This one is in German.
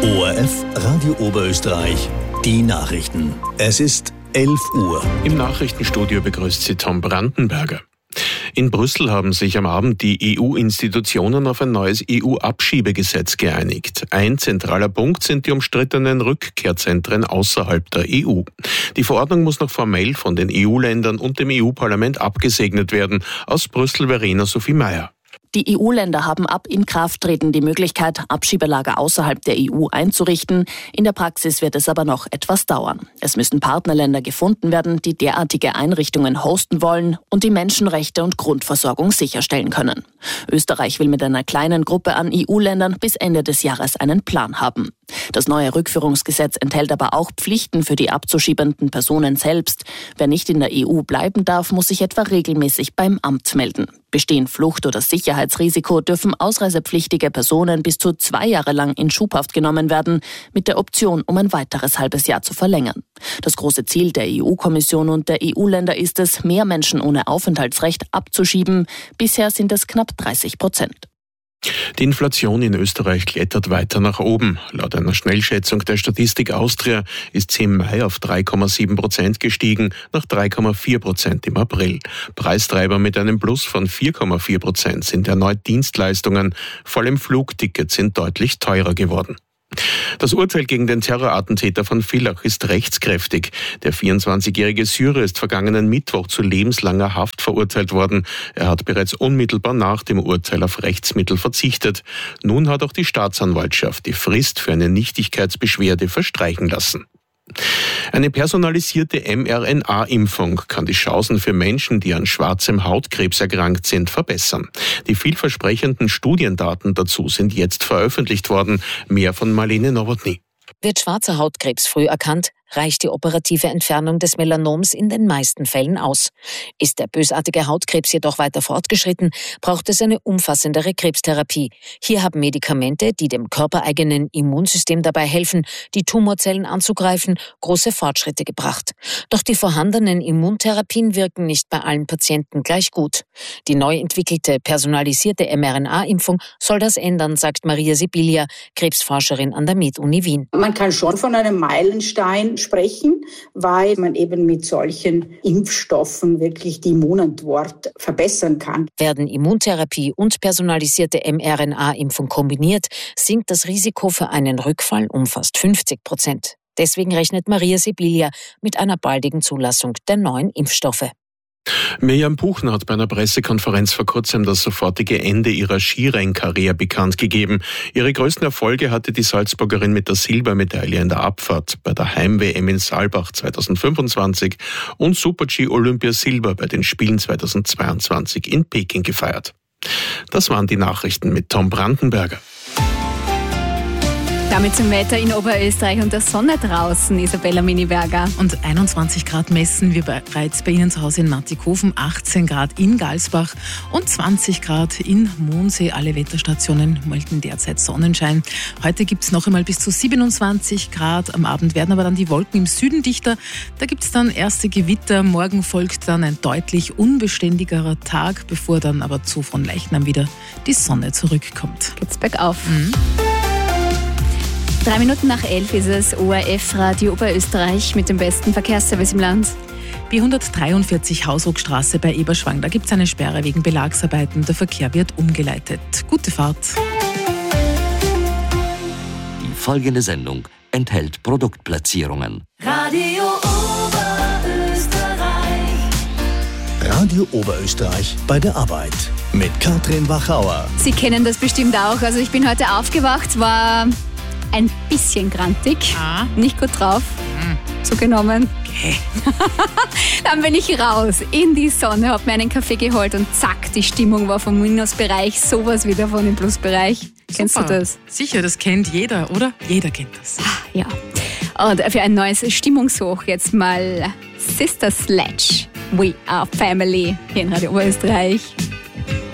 ORF Radio Oberösterreich, die Nachrichten. Es ist 11 Uhr. Im Nachrichtenstudio begrüßt Sie Tom Brandenberger. In Brüssel haben sich am Abend die EU-Institutionen auf ein neues EU-Abschiebegesetz geeinigt. Ein zentraler Punkt sind die umstrittenen Rückkehrzentren außerhalb der EU. Die Verordnung muss noch formell von den EU-Ländern und dem EU-Parlament abgesegnet werden. Aus Brüssel Verena Sophie Meyer. Die EU-Länder haben ab Inkrafttreten die Möglichkeit, Abschiebelager außerhalb der EU einzurichten. In der Praxis wird es aber noch etwas dauern. Es müssen Partnerländer gefunden werden, die derartige Einrichtungen hosten wollen und die Menschenrechte und Grundversorgung sicherstellen können. Österreich will mit einer kleinen Gruppe an EU-Ländern bis Ende des Jahres einen Plan haben. Das neue Rückführungsgesetz enthält aber auch Pflichten für die abzuschiebenden Personen selbst. Wer nicht in der EU bleiben darf, muss sich etwa regelmäßig beim Amt melden. Bestehen Flucht- oder Sicherheitsrisiko, dürfen ausreisepflichtige Personen bis zu 2 Jahre lang in Schubhaft genommen werden, mit der Option, um ein weiteres halbes Jahr zu verlängern. Das große Ziel der EU-Kommission und der EU-Länder ist es, mehr Menschen ohne Aufenthaltsrecht abzuschieben. Bisher sind es knapp 30%. Die Inflation in Österreich klettert weiter nach oben. Laut einer Schnellschätzung der Statistik Austria ist sie im Mai auf 3,7% gestiegen, nach 3,4% im April. Preistreiber mit einem Plus von 4,4% sind erneut Dienstleistungen, vor allem Flugtickets sind deutlich teurer geworden. Das Urteil gegen den Terrorattentäter von Villach ist rechtskräftig. Der 24-jährige Syrer ist vergangenen Mittwoch zu lebenslanger Haft verurteilt worden. Er hat bereits unmittelbar nach dem Urteil auf Rechtsmittel verzichtet. Nun hat auch die Staatsanwaltschaft die Frist für eine Nichtigkeitsbeschwerde verstreichen lassen. Eine personalisierte mRNA-Impfung kann die Chancen für Menschen, die an schwarzem Hautkrebs erkrankt sind, verbessern. Die vielversprechenden Studiendaten dazu sind jetzt veröffentlicht worden. Mehr von Marlene Nowotny. Wird schwarzer Hautkrebs früh erkannt, reicht die operative Entfernung des Melanoms in den meisten Fällen aus. Ist der bösartige Hautkrebs jedoch weiter fortgeschritten, braucht es eine umfassendere Krebstherapie. Hier haben Medikamente, die dem körpereigenen Immunsystem dabei helfen, die Tumorzellen anzugreifen, große Fortschritte gebracht. Doch die vorhandenen Immuntherapien wirken nicht bei allen Patienten gleich gut. Die neu entwickelte personalisierte mRNA-Impfung soll das ändern, sagt Maria Sibilia, Krebsforscherin an der Med-Uni Wien. Man kann schon von einem Meilenstein sprechen, weil man eben mit solchen Impfstoffen wirklich die Immunantwort verbessern kann. Werden Immuntherapie und personalisierte mRNA-Impfung kombiniert, sinkt das Risiko für einen Rückfall um fast 50%. Deswegen rechnet Maria Sibilia mit einer baldigen Zulassung der neuen Impfstoffe. Mirjam Buchner hat bei einer Pressekonferenz vor kurzem das sofortige Ende ihrer Skirennkarriere bekannt gegeben. Ihre größten Erfolge hatte die Salzburgerin mit der Silbermedaille in der Abfahrt bei der Heim-WM in Saalbach 2025 und Super-G Olympia Silber bei den Spielen 2022 in Peking gefeiert. Das waren die Nachrichten mit Tom Brandenberger. Damit zum Wetter in Oberösterreich und der Sonne draußen, Isabella Miniberger. Und 21 Grad messen wir bereits bei Ihnen zu Hause in Mattighofen, 18 Grad in Galsbach und 20 Grad in Mondsee. Alle Wetterstationen melden derzeit Sonnenschein. Heute gibt es noch einmal bis zu 27 Grad. Am Abend werden aber dann die Wolken im Süden dichter. Da gibt es dann erste Gewitter. Morgen folgt dann ein deutlich unbeständigerer Tag, bevor dann aber zu Fronleichnam wieder die Sonne zurückkommt. Geht's bergauf. 3 Minuten nach 11 ist es ORF Radio Oberösterreich mit dem besten Verkehrsservice im Land. B143 Hausruckstraße bei Eberschwang. Da gibt es eine Sperre wegen Belagsarbeiten. Der Verkehr wird umgeleitet. Gute Fahrt. Die folgende Sendung enthält Produktplatzierungen. Radio Oberösterreich bei der Arbeit mit Katrin Wachauer. Sie kennen das bestimmt auch. Also ich bin heute aufgewacht, war ein bisschen grantig, nicht gut drauf, zugenommen. Okay. Dann bin ich raus in die Sonne, habe mir einen Kaffee geholt und zack, die Stimmung war vom Minusbereich sowas wieder von dem Plusbereich. Kennst du das? Sicher, das kennt jeder, oder? Jeder kennt das. Ja. Und für ein neues Stimmungshoch jetzt mal Sister Sledge. We are family hier in Radio Oberösterreich.